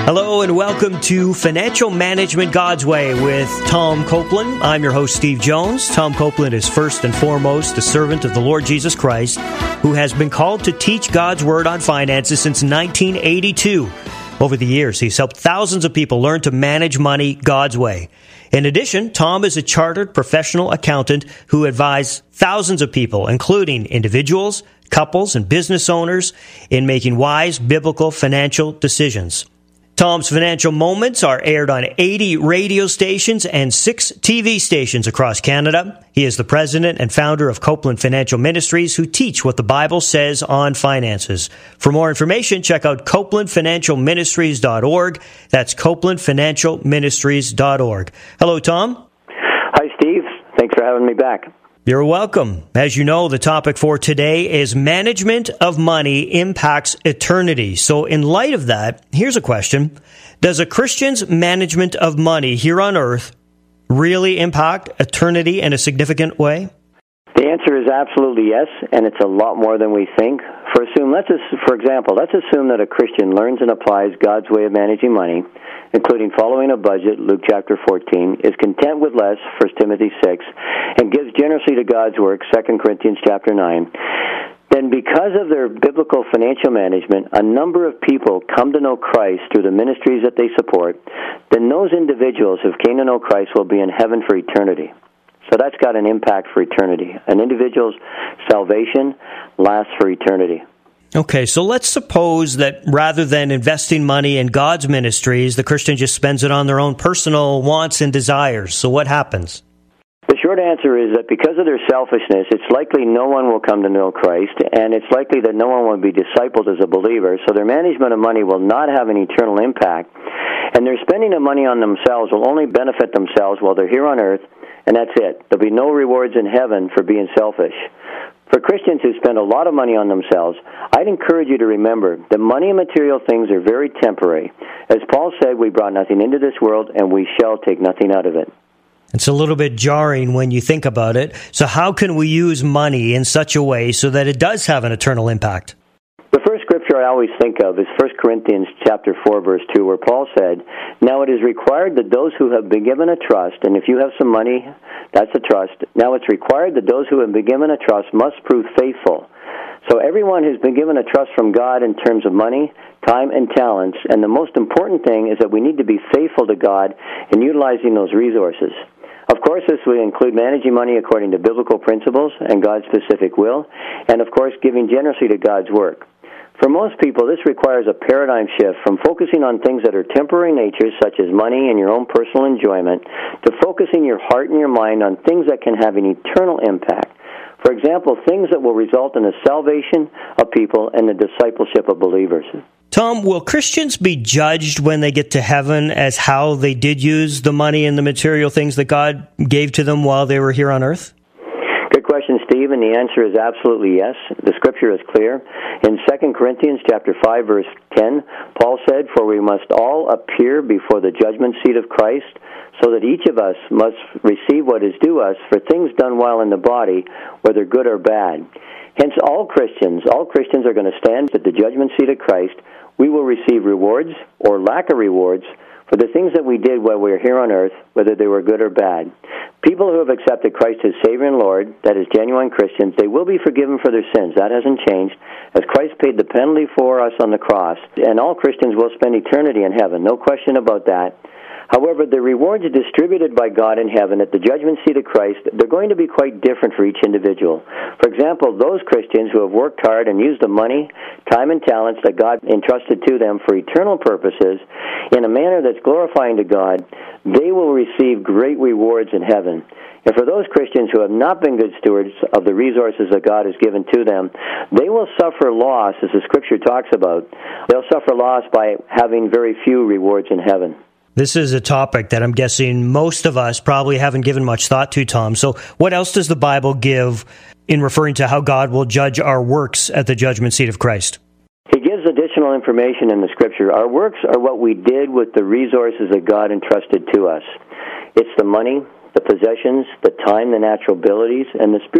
Hello and welcome to Financial Management God's Way with Tom Copeland. I'm your host, Steve Jones. Tom Copeland is first and foremost a servant of the Lord Jesus Christ who has been called to teach God's Word on finances since 1982. Over the years, he's helped thousands of people learn to manage money God's way. In addition, Tom is a chartered professional accountant who advises thousands of people, including individuals, couples, and business owners, in making wise biblical financial decisions. Tom's Financial Moments are aired on 80 radio stations and 6 TV stations across Canada. He is the president and founder of Copeland Financial Ministries, who teach what the Bible says on finances. For more information, check out CopelandFinancialMinistries.org. That's CopelandFinancialMinistries.org. Hello, Tom. Hi, Steve. Thanks for having me back. You're welcome. As you know, the topic for today is management of money impacts eternity. So in light of that, here's a question. Does a Christian's management of money here on earth really impact eternity in a significant way? The answer is absolutely yes, and it's a lot more than we think. For example, let's assume that a Christian learns and applies God's way of managing money, including following a budget, Luke chapter 14, is content with less, 1 Timothy 6, and gives generously to God's work, 2 Corinthians chapter 9. Then because of their biblical financial management, a number of people come to know Christ through the ministries that they support. Then those individuals who came to know Christ will be in heaven for eternity. So that's got an impact for eternity. An individual's salvation lasts for eternity. Okay, so let's suppose that rather than investing money in God's ministries, the Christian just spends it on their own personal wants and desires. So what happens? The short answer is that because of their selfishness, it's likely no one will come to know Christ, and it's likely that no one will be discipled as a believer, so their management of money will not have an eternal impact, and their spending of money on themselves will only benefit themselves while they're here on earth, and that's it. There'll be no rewards in heaven for being selfish. For Christians who spend a lot of money on themselves, I'd encourage you to remember that money and material things are very temporary. As Paul said, we brought nothing into this world, and we shall take nothing out of it. It's a little bit jarring when you think about it. So how can we use money in such a way so that it does have an eternal impact? The first scripture I always think of is 1 Corinthians chapter 4, verse 2, where Paul said, "Now it is required that those who have been given a trust," and if you have some money, that's a trust. "Now it's required that those who have been given a trust must prove faithful." So everyone who's been given a trust from God in terms of money, time, and talents, and the most important thing is that we need to be faithful to God in utilizing those resources. Of course, this will include managing money according to biblical principles and God's specific will, and of course, giving generously to God's work. For most people, this requires a paradigm shift from focusing on things that are temporary in nature, such as money and your own personal enjoyment, to focusing your heart and your mind on things that can have an eternal impact. For example, things that will result in the salvation of people and the discipleship of believers. Tom, will Christians be judged when they get to heaven as how they did use the money and the material things that God gave to them while they were here on earth? Good question, Steve, and the answer is absolutely yes. The scripture is clear. In 2 Corinthians chapter 5, verse 10, Paul said, "For we must all appear before the judgment seat of Christ, so that each of us must receive what is due us for things done while in the body, whether good or bad." Hence, all Christians are going to stand at the judgment seat of Christ. We will receive rewards or lack of rewards for the things that we did while we were here on earth, whether they were good or bad. People who have accepted Christ as Savior and Lord, that is, genuine Christians, they will be forgiven for their sins. That hasn't changed, as Christ paid the penalty for us on the cross. And all Christians will spend eternity in heaven, no question about that. However, the rewards distributed by God in heaven at the judgment seat of Christ, they're going to be quite different for each individual. For example, those Christians who have worked hard and used the money, time, and talents that God entrusted to them for eternal purposes in a manner that's glorifying to God, they will receive great rewards in heaven. And for those Christians who have not been good stewards of the resources that God has given to them, they will suffer loss, as the Scripture talks about. They'll suffer loss by having very few rewards in heaven. This is a topic that I'm guessing most of us probably haven't given much thought to, Tom. So what else does the Bible give in referring to how God will judge our works at the judgment seat of Christ? He gives additional information in the Scripture. Our works are what we did with the resources that God entrusted to us. It's the money, the possessions, the time, the natural abilities, and the